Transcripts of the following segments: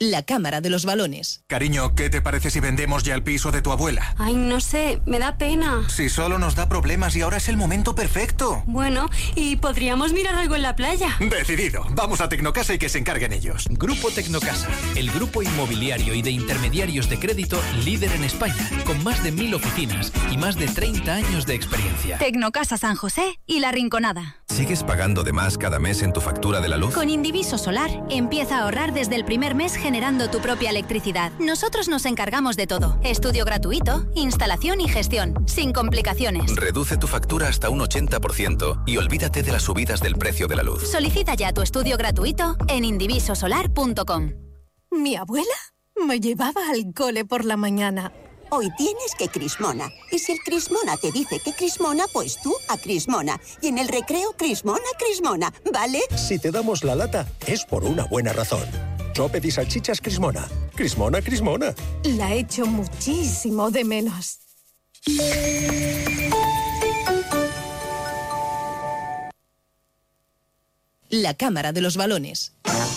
La Cámara de los Balones. Cariño, ¿qué te parece si vendemos ya el piso de tu abuela? Ay, no sé, me da pena. Si solo nos da problemas y ahora es el momento perfecto. Bueno, y podríamos mirar algo en la playa. Decidido. Vamos a Tecnocasa y que se encarguen ellos. Grupo Tecnocasa, el grupo inmobiliario y de intermediarios de crédito líder en España, con más de 1000 oficinas y más de 30 años de experiencia. Tecnocasa San José y La Rinconada. ¿Sigues pagando de más cada mes en tu factura de la luz? Con Indiviso Solar, empieza a ahorrar desde el primer mes generando tu propia electricidad. Nosotros nos encargamos de todo. Estudio gratuito, instalación y gestión, sin complicaciones. Reduce tu factura hasta un 80% y olvídate de las subidas del precio de la luz. Solicita ya tu estudio gratuito en indivisosolar.com. Mi abuela me llevaba al cole por la mañana. Hoy tienes que Crismona. Y si el Crismona te dice que Crismona, pues tú a Crismona. Y en el recreo, Crismona, ¿vale? Si te damos la lata, es por una buena razón. Chopet y salchichas Crismona. Crismona. La echo muchísimo de menos. La Cámara de los Balones.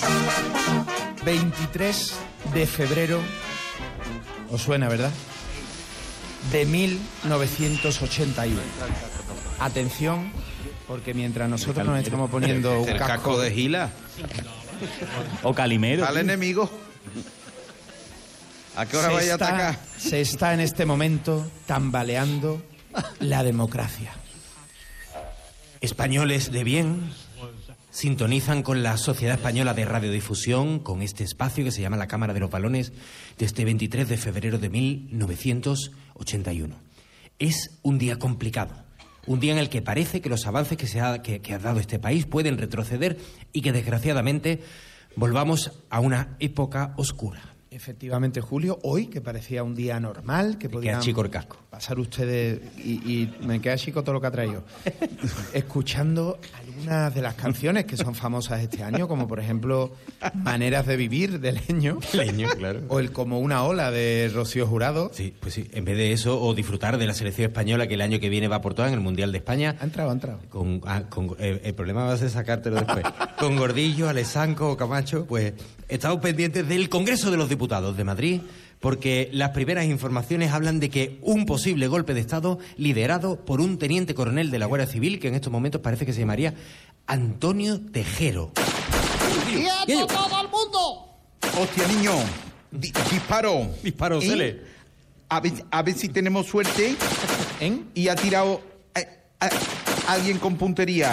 23 de febrero. ¿Os suena, verdad? De 1981. Atención, porque mientras nosotros nos estamos poniendo un casco de Gila. O Calimero. Al enemigo. ¿A qué hora vaya a atacar? Se está en este momento tambaleando la democracia. Españoles de bien sintonizan con la Sociedad Española de Radiodifusión, con este espacio que se llama La Cámara de los Balones, de este 23 de febrero de 1981. Es un día complicado. Un día en el que parece que los avances que ha dado este país pueden retroceder y que, desgraciadamente, volvamos a una época oscura. Efectivamente, Julio, hoy, que parecía un día normal, que podían chico el casco. Pasar ustedes, y me queda chico todo lo que ha traído, escuchando algunas de las canciones que son famosas este año, como por ejemplo Maneras de Vivir, de Leño. Leño, claro. O el Como una ola, de Rocío Jurado. Sí, pues sí, en vez de eso, o disfrutar de la selección española, que el año que viene va por todas en el Mundial de España. Ha entrado. El problema va a ser sacártelo después. Con Gordillo, Alessanco o Camacho, pues estamos pendientes del Congreso de los Diputados de Madrid, porque las primeras informaciones hablan de que un posible golpe de Estado liderado por un teniente coronel de la Guardia Civil, que en estos momentos parece que se llamaría Antonio Tejero. ¡Quieto todo el mundo! ¡Hostia, niño! Disparo, Cele. A ver si tenemos suerte. Y ha tirado a alguien con puntería.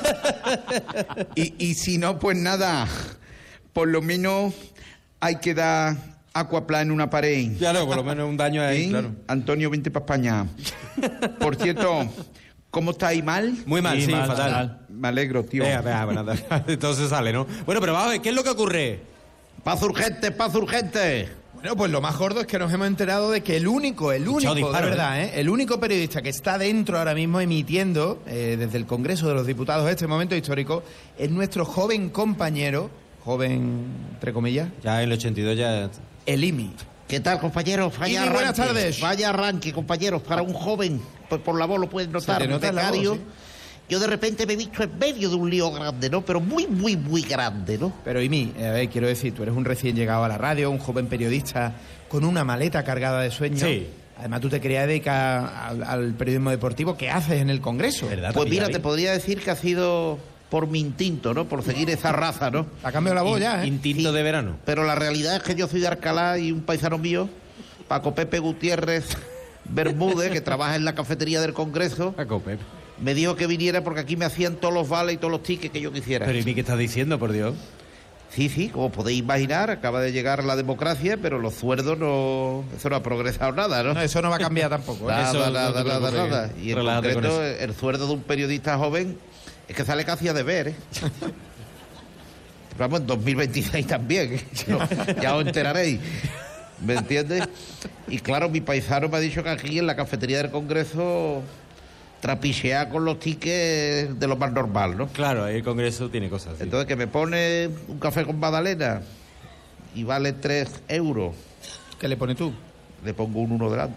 y si no, pues nada. Por lo menos hay que dar aquaplan en una pared. Claro, por lo menos un daño ahí, claro. Antonio, vente para España. Por cierto, ¿cómo estáis? ¿Mal? Muy mal, sí, fatal. Me alegro, tío. Bueno, entonces sale, ¿no? Bueno, pero vamos a ver, ¿qué es lo que ocurre? Paz urgente. Bueno, pues lo más gordo es que nos hemos enterado de que el único, de verdad, el único periodista que está dentro ahora mismo emitiendo desde el Congreso de los Diputados este momento histórico es nuestro joven compañero, entre comillas. Ya en el 82 ya... El IMI. ¿Qué tal, compañeros? Buenas tardes. Vaya arranque, compañeros, para un joven. Pues por la voz lo pueden notar. Se te nota la voz, ¿sí? Yo de repente me he visto en medio de un lío grande, ¿no? Pero muy, muy, muy grande, ¿no? Pero Imi, a ver, quiero decir, tú eres un recién llegado a la radio, un joven periodista con una maleta cargada de sueños. Sí. Además, tú te querías dedicar al periodismo deportivo. ¿Qué haces en el Congreso? ¿Verdad? Pues mira, te podría decir que ha sido por mi instinto, ¿no? Por seguir esa raza, ¿no? Ha cambiado la voz ya, ¿eh? Instinto de verano. Pero la realidad es que yo soy de Alcalá y un paisano mío, Paco Pepe Gutiérrez Bermúdez, que trabaja en la cafetería del Congreso. Paco Pepe. Me dijo que viniera porque aquí me hacían todos los vales y todos los tickets que yo quisiera. Pero ¿y qué estás diciendo, por Dios? Sí, como podéis imaginar, acaba de llegar la democracia, pero los sueldos no... Eso no ha progresado nada, ¿no? No, eso no va a cambiar tampoco. Nada. Y en concreto, el sueldo de un periodista joven es que sale casi a deber, ¿eh? Vamos, en 2026 también, ¿eh? Ya os enteraréis. ¿Me entiendes? Y claro, mi paisano me ha dicho que aquí en la cafetería del Congreso... trapichear con los tickets de lo más normal, ¿no? Claro, el Congreso tiene cosas. Sí. Entonces, que me pone un café con magdalena y vale 3 euros. ¿Qué le pones tú? Le pongo un 1 delante.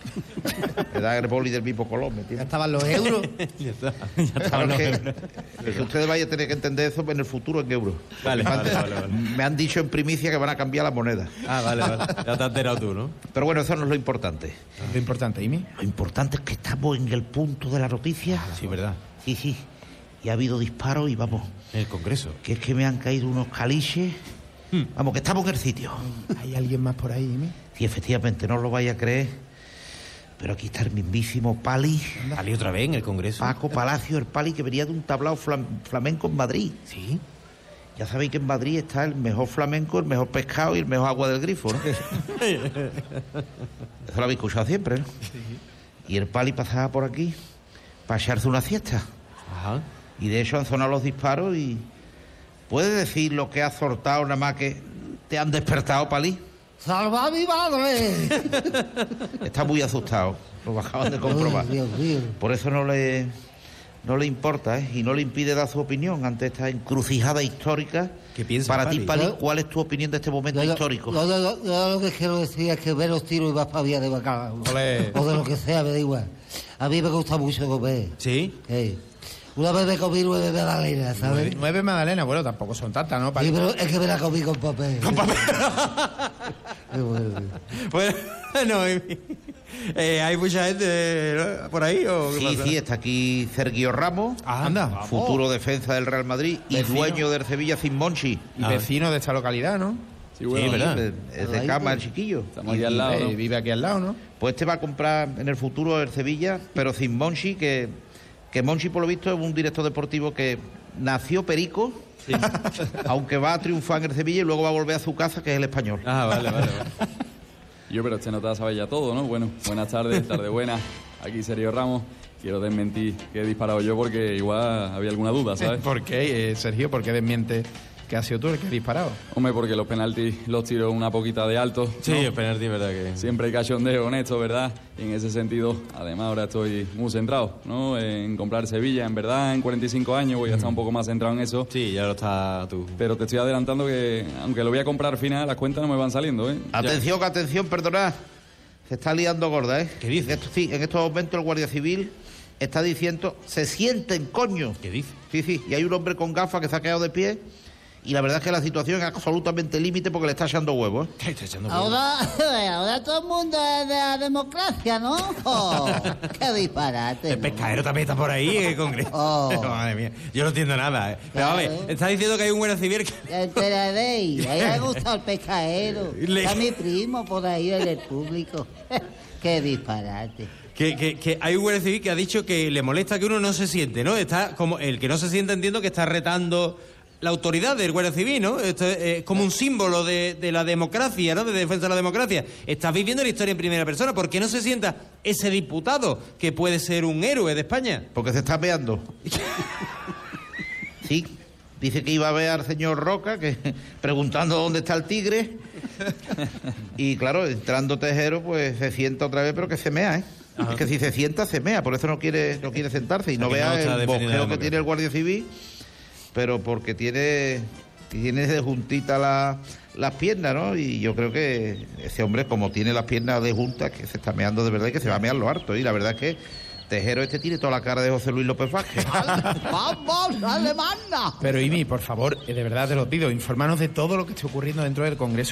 Me da el boli del mismo color, ¿me entiendes? Ya estaban los euros. Claro que ustedes vayan a tener que entender eso en el futuro en euros. Vale. Me han dicho en primicia que van a cambiar la moneda. Vale. Ya te has enterado tú, ¿no? Pero bueno, eso no es lo importante. Lo importante, Imi. Lo importante es que estamos en el punto de la noticia. Sí, ¿verdad? Sí. Y ha habido disparos y vamos. En el Congreso. Que es que me han caído unos caliches. Vamos, que estamos en el sitio. ¿Hay alguien más por ahí, Imi? Sí, efectivamente, no os lo vais a creer. Pero aquí está el mismísimo Pali. ¿Pali otra vez en el Congreso? Paco Palacio, el Pali que venía de un tablao flamenco en Madrid. Sí. Ya sabéis que en Madrid está el mejor flamenco, el mejor pescado y el mejor agua del grifo, ¿no? Eso lo habéis escuchado siempre, ¿no? Sí. Y el Pali pasaba por aquí para echarse una siesta. Ajá. Y de hecho han sonado los disparos y... ¿Puedes decir lo que has soltado nada más que te han despertado, Pali? ¡Salva a mi madre! Está muy asustado, lo acaban de comprobar. Dios mío. Por eso no le importa, ¿eh? Y no le impide dar su opinión ante esta encrucijada histórica. ¿Qué piensas, para ti, Pali, Yo- ¿cuál es tu opinión de este momento histórico? Yo lo que quiero decir es que ver los tiros y vas para vía de bacalao. Olé. O de lo que sea, me da igual. A mí me gusta mucho comer. ¿Sí? Una vez me comí 9 magdalenas, ¿sabes? 9 magdalenas, bueno, tampoco son tantas, ¿no? Sí, pero es que me la comí con papel. ¿Con papel? Qué bueno. Bueno, ¿hay mucha gente por ahí? ¿o qué Sí, pasa? sí, está aquí Sergio Ramos, Anda. futuro defensa del Real Madrid y Vecino. dueño del Sevilla sin Monchi. Y vecino de esta localidad, ¿no? Sí, ¿verdad? Es de Cama, el chiquillo. Estamos aquí al lado, ¿no? Vive aquí al lado, ¿no? Pues este va a comprar en el futuro el Sevilla, pero sin Monchi, que Monchi, por lo visto, es un director deportivo que nació perico, aunque va a triunfar en el Sevilla y luego va a volver a su casa, que es el Español. Ah, vale. Yo, pero este nota sabe ya todo, ¿no? Bueno, buenas tardes, tarde buena. Aquí Sergio Ramos. Quiero desmentir que he disparado yo porque igual había alguna duda, ¿sabes? ¿Por qué, Sergio? ¿Por qué desmiente que has sido tú el que ha disparado? Hombre, porque los penaltis los tiro una poquita de alto. Sí, ¿no? el penalti, verdad que... Siempre hay cachondeo con esto, ¿verdad? Y en ese sentido, además, ahora estoy muy centrado, ¿no? En comprar Sevilla, en verdad, en 45 años voy a estar un poco más centrado en eso. Sí, ya lo está tú. Pero te estoy adelantando que, aunque lo voy a comprar al final, las cuentas no me van saliendo, ¿eh? Atención, perdonad. Se está liando gorda, ¿eh? ¿Qué dice? En estos momentos el Guardia Civil está diciendo, se sienten, coño. ¿Qué dice? Sí, y hay un hombre con gafas que se ha quedado de pie y la verdad es que la situación es absolutamente límite porque le está echando huevos, ¿eh? ¿Qué está echando huevos? Ahora todo el mundo es de la democracia, ¿no? Oh, ¡qué disparate! El pescadero también está por ahí en el Congreso. Oh. Madre mía, yo no entiendo nada, ¿eh? Pero a ver, Claro. está diciendo que hay un Guardia Civil que... Ya enteraréis. A mí me gusta el pescadero. Está mi primo por ahí en el público. ¡Qué disparate! Que hay un Guardia Civil que ha dicho que le molesta que uno no se siente, ¿no? Está como el que no se siente, entiendo que está retando la autoridad del Guardia Civil, ¿no? Esto es como un símbolo de la democracia, ¿no? De defensa de la democracia. Estás viviendo la historia en primera persona. ¿Por qué no se sienta ese diputado que puede ser un héroe de España? Porque se está meando. Sí, dice que iba a ver al señor Roca, que preguntando dónde está el tigre. Y claro, entrando Tejero, pues se sienta otra vez, pero que se mea, ¿eh? Ajá. Es que si se sienta, se mea, por eso no quiere sentarse. Y no que no vea está el defendiendo la bosqueo que democracia. tiene el Guardia Civil, pero porque tiene de juntita las piernas, ¿no? Y yo creo que ese hombre, como tiene las piernas de juntas, que se está meando de verdad y que se va a mear lo harto. Y la verdad es que Tejero este tiene toda la cara de José Luis López Vázquez. ¡Vamos, alemana! Pero, Imi, por favor, de verdad te lo pido, infórmanos de todo lo que esté ocurriendo dentro del Congreso.